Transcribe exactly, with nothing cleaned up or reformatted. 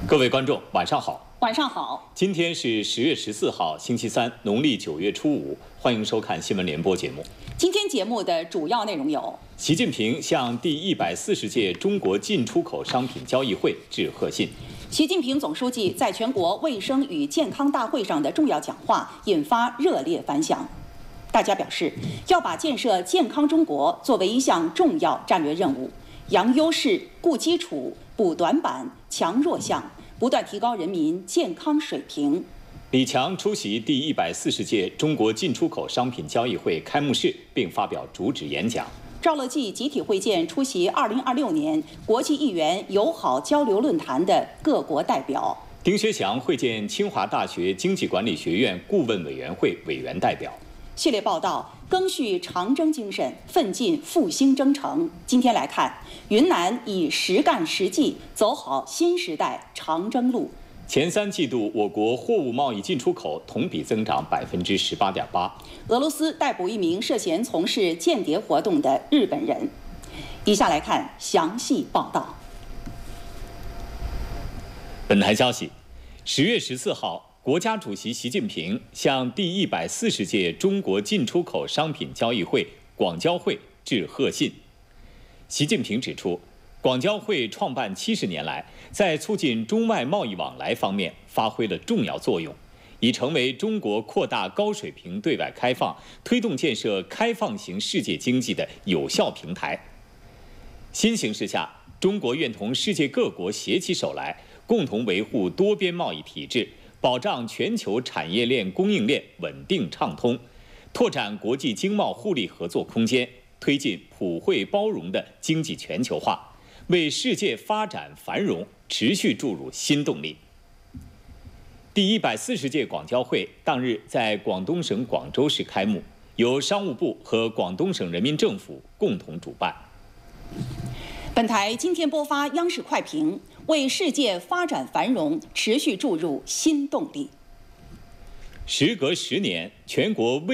各位观众，晚上好。 晚上好。 今天是十月十四号，星期三，农历九月初五。欢迎收看新闻联播节目。 今天节目的主要内容有： 习近平向第一百四十届中国进出口商品交易会致贺信。 习近平总书记在全国卫生与健康大会上的重要讲话引发热烈反响。大家表示，要把建设健康中国作为一项重要战略任务，扬优势、固基础、补短板、强弱项，不断提高人民健康水平。 李强出席第一百四十届中国进出口商品交易会开幕式，并发表主旨演讲。 赵乐际集体会见出席二零二六年国际议员友好交流论坛的各国代表。 丁薛祥会见清华大学经济管理学院顾问委员会委员代表。 系列报道：赓续长征精神，奋进复兴征程。今天来看，云南以实干实际走好新时代长征路。 前三季度，我国货物贸易进出口同比增长百分之十八点八。 俄罗斯逮捕一名涉嫌从事间谍活动的日本人。以下来看详细报道。 本台消息，十月十四号，国家主席习近平向第一百四十届中国进出口商品交易会广交会致贺信。习近平指出，广交会创办七十年来，在促进中外贸易往来方面发挥了重要作用，已成为中国扩大高水平对外开放、推动建设开放型世界经济的有效平台。新形势下，中国愿同世界各国携起手来，共同维护多边贸易体制，保障全球产业链供应链稳定畅通，拓展国际经贸互利合作空间，推进普惠包容的经济全球化，为世界发展繁荣持续注入新动力。第一百四十届广交会当日在广东省广州市开幕，由商务部和广东省人民政府共同主办。 本台今天播发央视快评，为世界发展繁荣持续注入新动力。 时隔十年，全国卫